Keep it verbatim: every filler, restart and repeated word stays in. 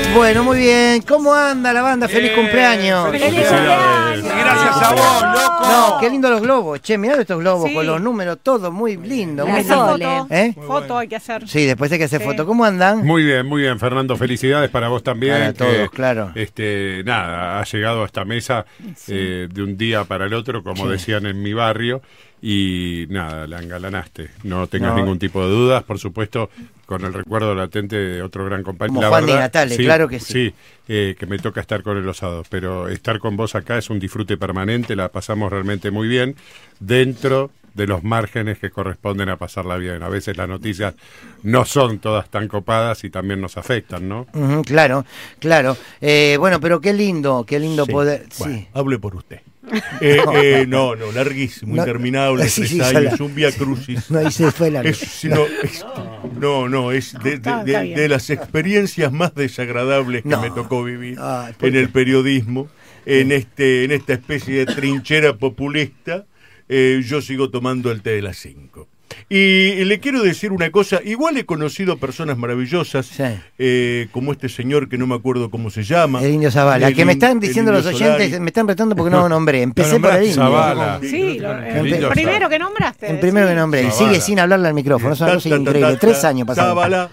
Bueno, muy bien. ¿Cómo anda la banda? ¡Feliz Bien, cumpleaños! ¡Feliz cumpleaños! Gracias a vos, loco. No, qué lindo los globos. Che, mirá estos globos Sí. con los números, todo muy lindo. La Muy foto, lindo. ¿Eh? Muy foto bueno. hay que hacer. Sí, después hay que hacer Sí. foto. ¿Cómo andan? Muy bien, muy bien, Fernando. Felicidades para vos también. Para que, todos, claro. Este, nada, ha llegado a esta mesa eh, de un día para el otro, como Sí. decían en mi barrio, y nada, la engalanaste. No tengas No. ningún tipo de dudas, por supuesto, con el recuerdo latente de otro gran compañero. Como La Juan Di verdad, Natale, claro que sí. Sí, eh, que me toca estar con el osado, pero estar con vos acá es un disfrute permanente, la pasamos realmente muy bien, dentro de los márgenes que corresponden a pasarla bien. A veces las noticias no son todas tan copadas y también nos afectan, ¿no? Ujú, claro, claro. Eh, bueno, pero qué lindo, qué lindo Sí. poder. Bueno, Sí. hable por usted. Eh, eh, no, no, larguísimo, No, interminable, sí, tres sí, años, sola. un vía crucis. No, ahí se fue la Es, sino- es- no, no, es de, de- Está- de- está bien. de las experiencias más desagradables que No. me tocó vivir Ay, ¿por en qué? el periodismo, en este, en esta especie de trinchera populista. Eh, yo sigo tomando el té de las cinco. Y le quiero decir una cosa, igual he conocido personas maravillosas, Sí. eh, como este señor que no me acuerdo cómo se llama. El Indio Zavala, El que me in- están el diciendo los Indio oyentes, Solari. me están retando porque no lo nombré. Empecé No por el nombraste Indio. Zavala. Sí, lo- El el lindo primero Zavala. que nombraste. El primero sí. que nombré. Y Zavala. sigue sin hablarle al micrófono. Es una Ta, cosa ta, ta, increíble. ta, Tres ta, años pasaron. Zavala.